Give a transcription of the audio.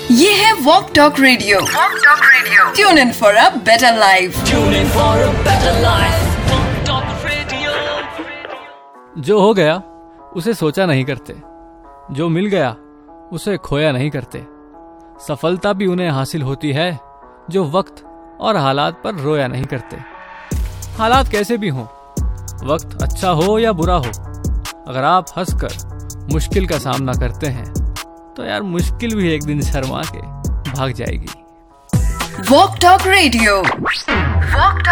ये है walk talk radio. Tune in for a better life. जो हो गया उसे सोचा नहीं करते, जो मिल गया उसे खोया नहीं करते। सफलता भी उन्हें हासिल होती है जो वक्त और हालात पर रोया नहीं करते। हालात कैसे भी हों, वक्त अच्छा हो या बुरा हो, अगर आप हंसकर मुश्किल का सामना करते हैं तो यार मुश्किल भी एक दिन शर्मा के भाग जाएगी। Walk talk radio.